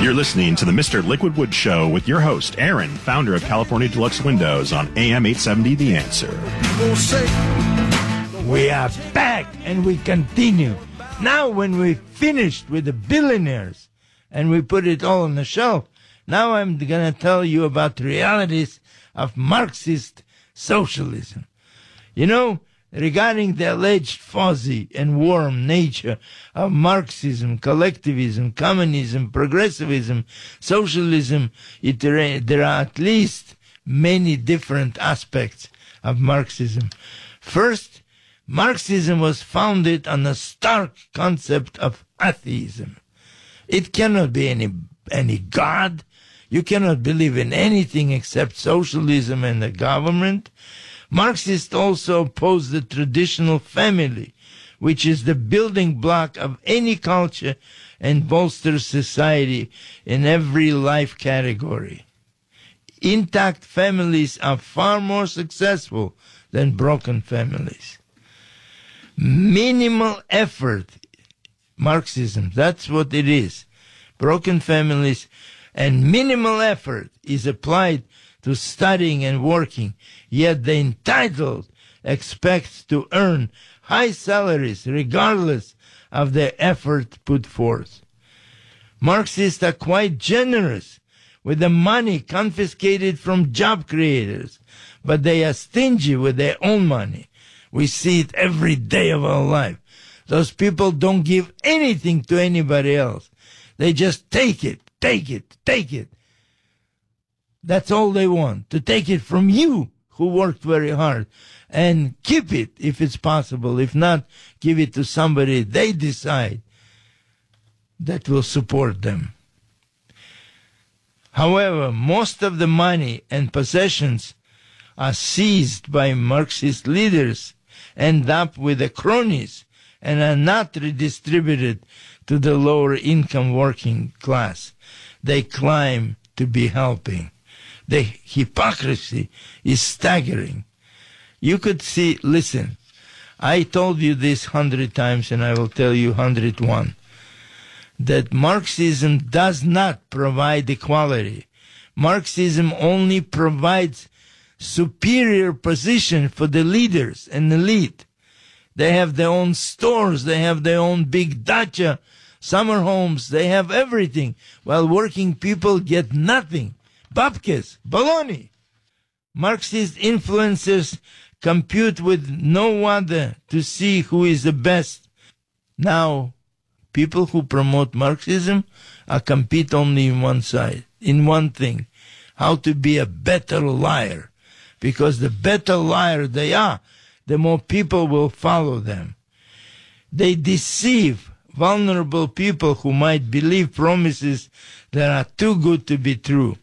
You're listening to the Mr. Liquidwood Show with your host, Aaron, founder of California Deluxe Windows on AM 870 The Answer. We are back and we continue. Now when we finished with the billionaires and we put it all on the shelf, now I'm going to tell you about the realities of Marxist socialism. You know, regarding the alleged fuzzy and warm nature of Marxism, collectivism, communism, progressivism, socialism, there are at least many different aspects of Marxism. First, Marxism was founded on a stark concept of atheism. It cannot be any God. You cannot believe in anything except socialism and the government. Marxists also oppose the traditional family, which is the building block of any culture and bolsters society in every life category. Intact families are far more successful than broken families. Minimal effort, Marxism, that's what it is. Broken families and minimal effort is applied to studying and working, yet the entitled expect to earn high salaries regardless of their effort put forth. Marxists are quite generous with the money confiscated from job creators, but they are stingy with their own money. We see it every day of our life. Those people don't give anything to anybody else. They just take it, take it, take it. That's all they want, to take it from you who worked very hard and keep it if it's possible. If not, give it to somebody they decide that will support them. However, most of the money and possessions are seized by Marxist leaders, end up with the cronies, and are not redistributed to the lower income working class. They claim to be helping. The hypocrisy is staggering. You could see, listen, I told you this 100 times and I will tell you 101, that Marxism does not provide equality. Marxism only provides superior position for the leaders and elite. They have their own stores, they have their own big dacha, summer homes, they have everything, while working people get nothing. Babkes, baloney. Marxist influencers compete with no other to see who is the best. Now, people who promote Marxism compete only in one side, in one thing, how to be a better liar. Because the better liar they are, the more people will follow them. They deceive vulnerable people who might believe promises that are too good to be true.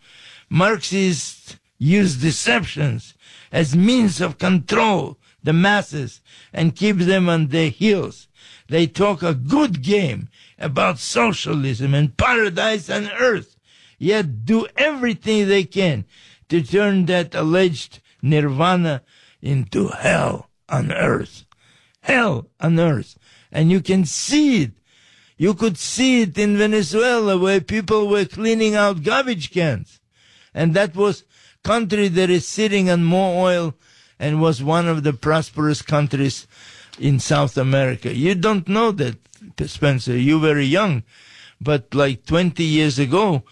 Marxists use deceptions as means of control the masses and keep them on their heels. They talk a good game about socialism and paradise on earth, yet do everything they can to turn that alleged nirvana into hell on earth. Hell on earth. And you can see it. You could see it in Venezuela where people were cleaning out garbage cans. And that was country that is sitting on more oil and was one of the prosperous countries in South America. You don't know that, Spencer. You're very young. But like 20 years ago,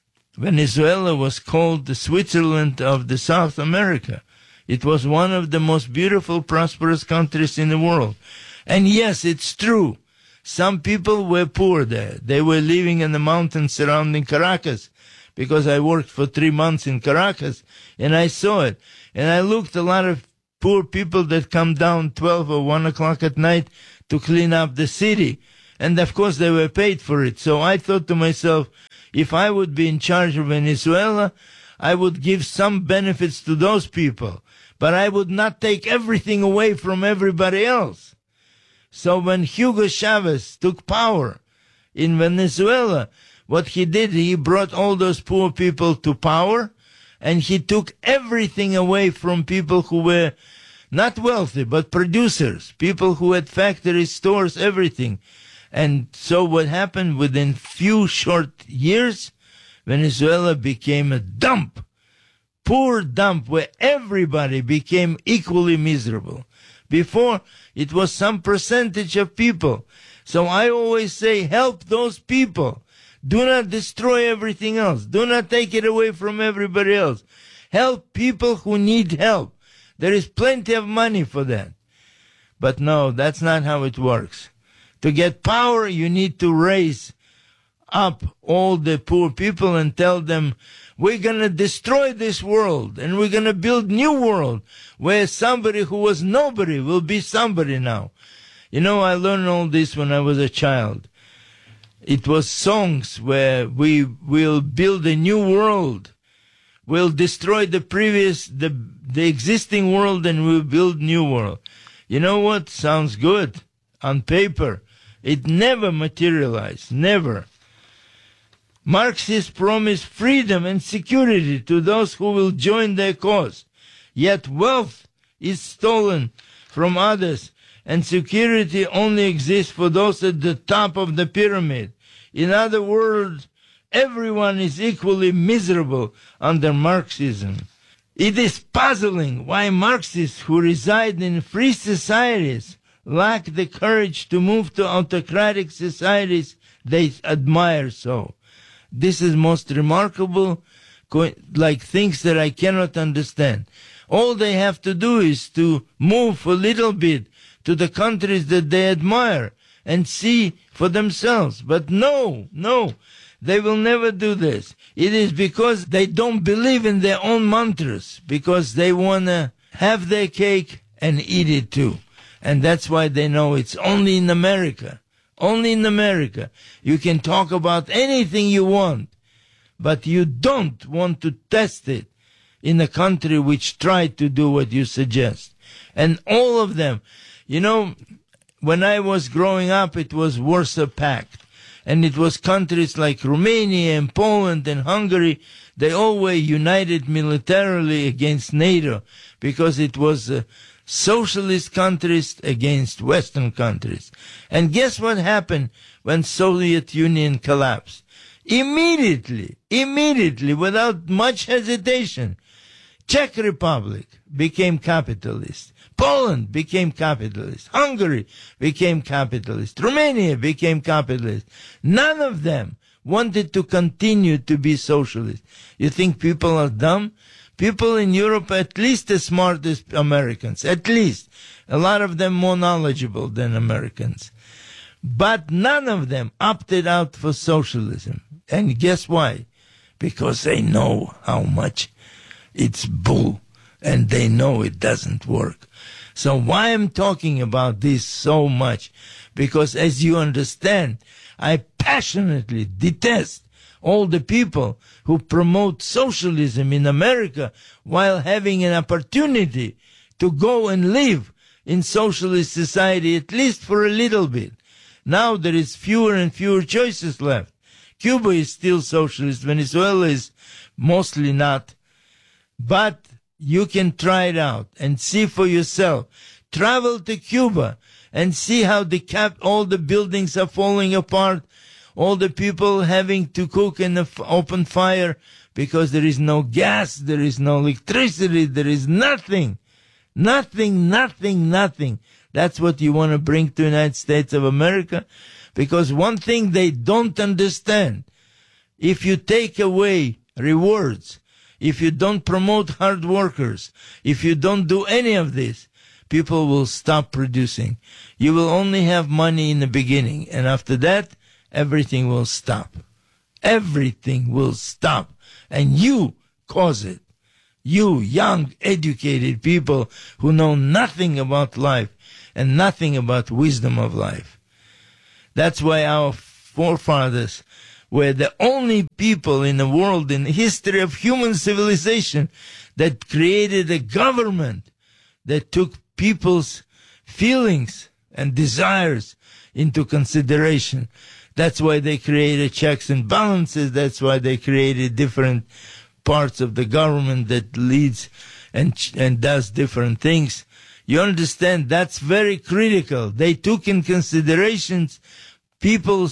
Venezuela was called the Switzerland of the South America. It was one of the most beautiful, prosperous countries in the world. And yes, it's true. Some people were poor there. They were living in the mountains surrounding Caracas, because I worked for 3 months in Caracas, and I saw it. And I looked a lot of poor people that come down 12 or 1 o'clock at night to clean up the city. And of course they were paid for it. So I thought to myself, if I would be in charge of Venezuela, I would give some benefits to those people. But I would not take everything away from everybody else. So when Hugo Chavez took power in Venezuela, what he did, he brought all those poor people to power, and he took everything away from people who were not wealthy, but producers, people who had factories, stores, everything. And so what happened, within few short years, Venezuela became a dump, poor dump where everybody became equally miserable. Before, it was some percentage of people. So I always say, help those people. Do not destroy everything else. Do not take it away from everybody else. Help people who need help. There is plenty of money for that. But no, that's not how it works. To get power, you need to raise up all the poor people and tell them, we're going to destroy this world and we're going to build new world where somebody who was nobody will be somebody now. You know, I learned all this when I was a child. It was songs where we will build a new world. We'll destroy the previous, the existing world, and we'll build new world. You know what? Sounds good on paper. It never materialized. Never. Marxists promise freedom and security to those who will join their cause. Yet wealth is stolen from others, and security only exists for those at the top of the pyramid. In other words, everyone is equally miserable under Marxism. It is puzzling why Marxists who reside in free societies lack the courage to move to autocratic societies they admire so. This is most remarkable, like things that I cannot understand. All they have to do is to move a little bit to the countries that they admire and see for themselves. But no, they will never do this. It is because they don't believe in their own mantras, because they want to have their cake and eat it too. And that's why they know it's only in America. Only in America. You can talk about anything you want, but you don't want to test it in a country which tried to do what you suggest. And all of them, you know, when I was growing up, it was Warsaw Pact. And it was countries like Romania and Poland and Hungary. They all were united militarily against NATO because it was socialist countries against Western countries. And guess what happened when Soviet Union collapsed? Immediately, without much hesitation, Czech Republic became capitalist. Poland became capitalist. Hungary became capitalist. Romania became capitalist. None of them wanted to continue to be socialist. You think people are dumb? People in Europe are at least as smart as Americans. At least. A lot of them more knowledgeable than Americans. But none of them opted out for socialism. And guess why? Because they know how much it's bull. And they know it doesn't work. So why I'm talking about this so much? Because as you understand, I passionately detest all the people who promote socialism in America while having an opportunity to go and live in socialist society, at least for a little bit. Now there is fewer and fewer choices left. Cuba is still socialist. Venezuela is mostly not. But you can try it out and see for yourself. Travel to Cuba and see how all the buildings are falling apart. All the people having to cook in the open fire because there is no gas, there is no electricity, there is nothing. Nothing. That's what you want to bring to the United States of America? Because one thing they don't understand, if you take away rewards, if you don't promote hard workers, if you don't do any of this, people will stop producing. You will only have money in the beginning, and after that, everything will stop. Everything will stop. And you cause it. You young, educated people who know nothing about life and nothing about wisdom of life. That's why our forefathers were the only people in the world in the history of human civilization that created a government that took people's feelings and desires into consideration. That's why they created checks and balances. That's why they created different parts of the government that leads and does different things. You understand? That's very critical. They took in considerations people's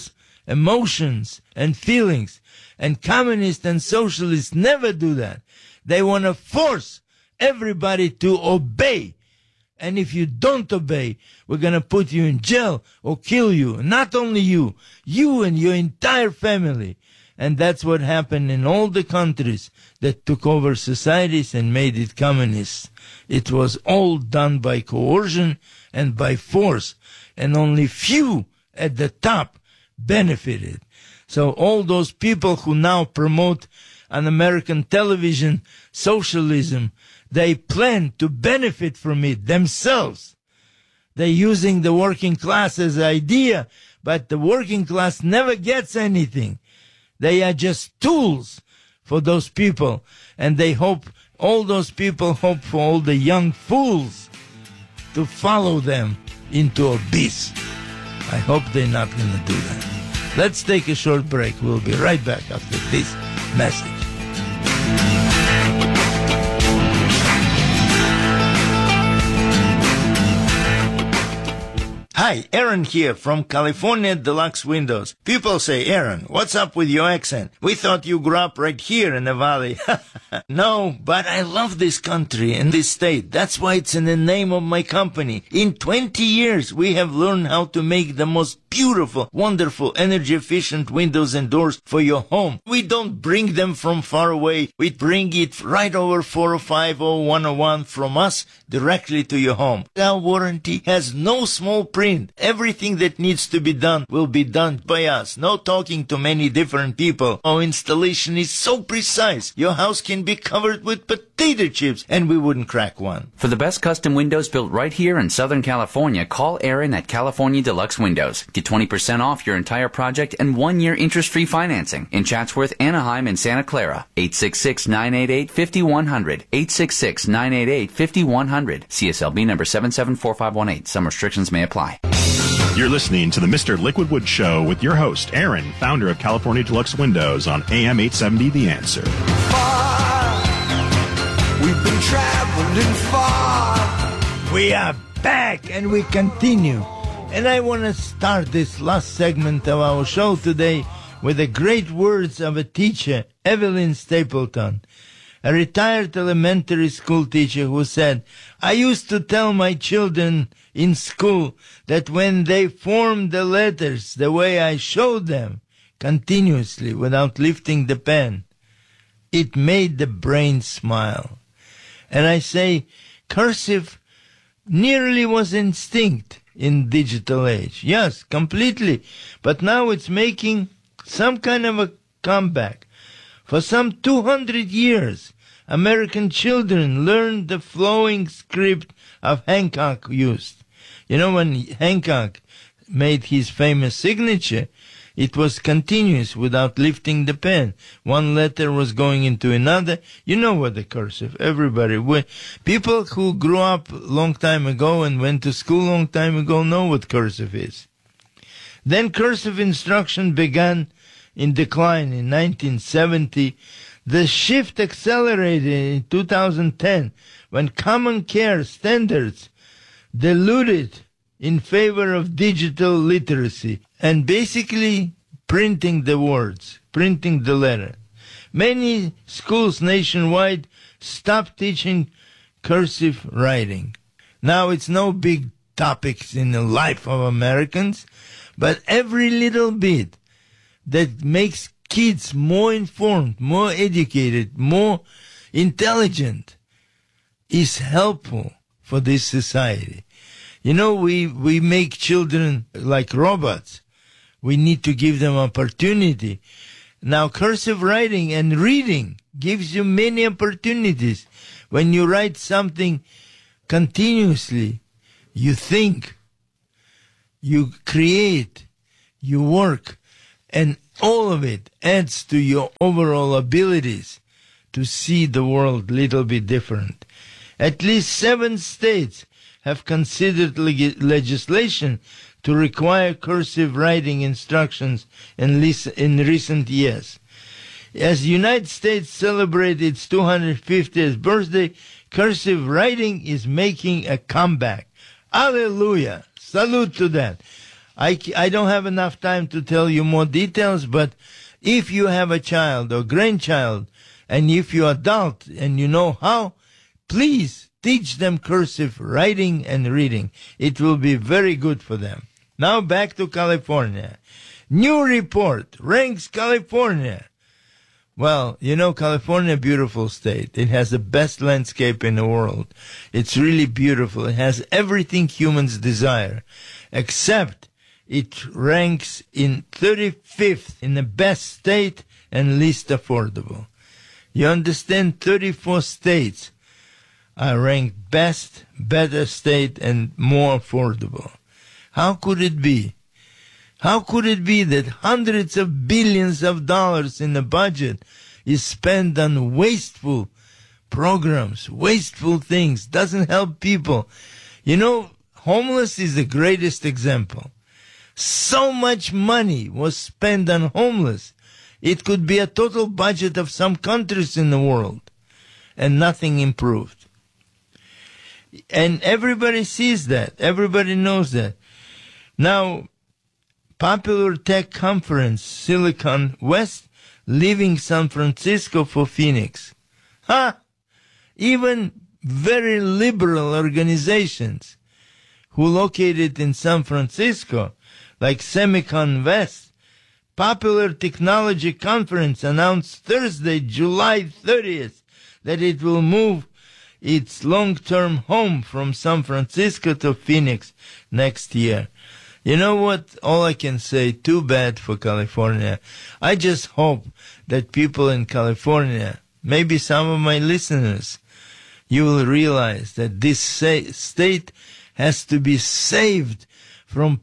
emotions and feelings. And communists and socialists never do that. They want to force everybody to obey. And if you don't obey, we're going to put you in jail or kill you. Not only you and your entire family. And that's what happened in all the countries that took over societies and made it communist. It was all done by coercion and by force. And only few at the top benefited. So all those people who now promote on American television socialism, they plan to benefit from it themselves. They're using the working class as an idea, but the working class never gets anything. They are just tools for those people, and they hope, all those people hope for all the young fools to follow them into abyss. I hope they're not going to do that. Let's take a short break. We'll be right back after this message. Hi, Aaron here from California Deluxe Windows. People say, Aaron, what's up with your accent? We thought you grew up right here in the valley. No, but I love this country and this state. That's why it's in the name of my company. In 20 years, we have learned how to make the most beautiful, wonderful, energy-efficient windows and doors for your home. We don't bring them from far away. We bring it right over 405 or 101 from us directly to your home. Our warranty has no small print. Everything that needs to be done will be done by us. No talking to many different people. Our installation is so precise. Your house can be covered with potato chips and we wouldn't crack one. For the best custom windows built right here in Southern California, call Aaron at California Deluxe Windows. Get 20% off your entire project and 1-year interest-free financing in Chatsworth, Anaheim, and Santa Clara. 866-988-5100. 866-988-5100. CSLB number 774518. Some restrictions may apply. You're listening to the Mr. Liquidwood Show with your host, Aaron, founder of California Deluxe Windows on AM 870 The Answer. We've been traveling far. We are back and we continue. And I want to start this last segment of our show today with the great words of a teacher, Evelyn Stapleton, a retired elementary school teacher who said, I used to tell my children in school that when they formed the letters the way I showed them, continuously without lifting the pen, it made the brain smile. And I say, cursive nearly was instinct in digital age. Yes, completely. But now it's making some kind of a comeback. For some 200 years, American children learned the flowing script of Hancock used. You know, when Hancock made his famous signature, it was continuous without lifting the pen. One letter was going into another. You know what the cursive, everybody. People who grew up a long time ago and went to school a long time ago know what cursive is. Then cursive instruction began in decline in 1970. The shift accelerated in 2010 when common care standards diluted in favor of digital literacy and basically printing the words, printing the letter. Many schools nationwide stopped teaching cursive writing. Now it's no big topic in the life of Americans, but every little bit that makes kids more informed, more educated, more intelligent is helpful for this society. You know, we make children like robots. We need to give them opportunity. Now, cursive writing and reading gives you many opportunities. When you write something continuously, you think, you create, you work, and all of it adds to your overall abilities to see the world a little bit different. At least 7 states have considered legislation to require cursive writing instructions in recent years. As the United States celebrates its 250th birthday, cursive writing is making a comeback. Hallelujah! Salute to that. I don't have enough time to tell you more details, but if you have a child or grandchild, and if you're adult and you know how, please teach them cursive writing and reading. It will be very good for them. Now back to California. New report ranks California. Well, you know, California, beautiful state. It has the best landscape in the world. It's really beautiful. It has everything humans desire, except it ranks in 35th in the best state and least affordable. You understand? 34 states are ranked best, better state, and more affordable. How could it be? How could it be that hundreds of billions of dollars in the budget is spent on wasteful programs, wasteful things, doesn't help people? You know, homeless is the greatest example. So much money was spent on homeless. It could be a total budget of some countries in the world, and nothing improved. And everybody sees that. Everybody knows that. Now, popular tech conference, Silicon West, leaving San Francisco for Phoenix. Even very liberal organizations who located in San Francisco, like Semicon West, Popular Technology Conference announced Thursday, July 30th, that it will move its long-term home from San Francisco to Phoenix next year. You know what? All I can say, too bad for California. I just hope that people in California, maybe some of my listeners, you will realize that this state has to be saved from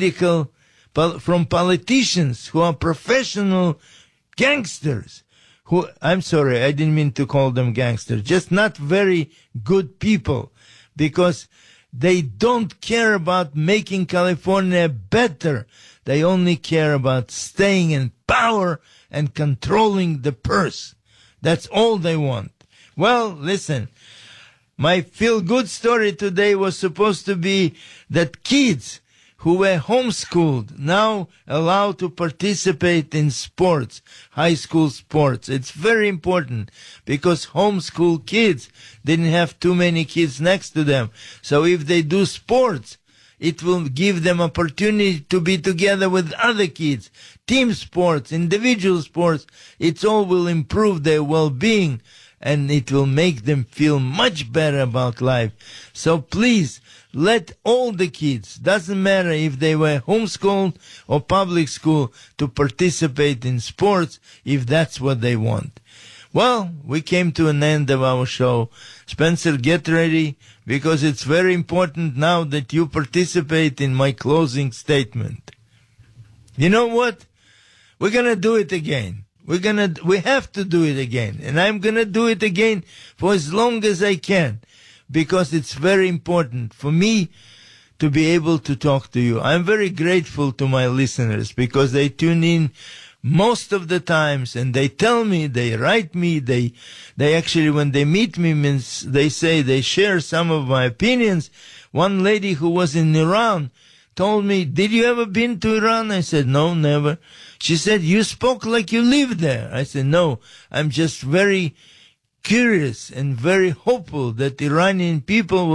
politicians who are professional gangsters. I'm sorry, I didn't mean to call them gangsters, just not very good people, because they don't care about making California better. They only care about staying in power and controlling the purse. That's all they want. Well, listen, my feel-good story today was supposed to be that kids who were homeschooled now allowed to participate in sports, high school sports. It's very important because homeschool kids didn't have too many kids next to them. So if they do sports, it will give them opportunity to be together with other kids. Team sports, individual sports, it all will improve their well-being and it will make them feel much better about life. So please, let all the kids, doesn't matter if they were homeschooled or public school, to participate in sports if that's what they want. Well, we came to an end of our show. Spencer, get ready, because it's very important now that you participate in my closing statement. You know what? We're gonna do it again. We have to do it again. And I'm gonna do it again for as long as I can, because it's very important for me to be able to talk to you. I'm very grateful to my listeners because they tune in most of the times and they tell me, they write me, they actually, when they meet me, means they say they share some of my opinions. One lady who was in Iran told me, "Did you ever been to Iran?" I said, "No, never." She said, "You spoke like you lived there." I said, "No, I'm just very curious and very hopeful that Iranian people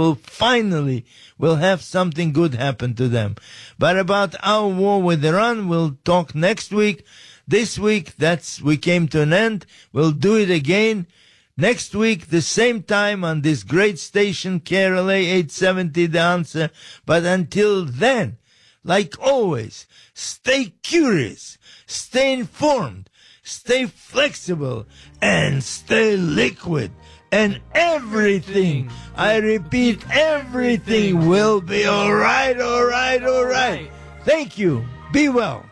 will have something good happen to them. But about our war with Iran, we'll talk next week. This week, we came to an end. We'll do it again next week, the same time on this great station, KRLA 870, The Answer. But until then, like always, stay curious, stay informed, stay flexible, and stay liquid. And everything, I repeat, everything will be all right, all right, all right. Thank you. Be well.